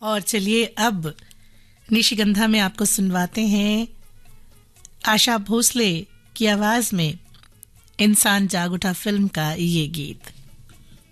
और चलिए अब निशिगंधा में आपको सुनवाते हैं आशा भोसले की आवाज में इंसान जाग उठा फिल्म का ये गीत।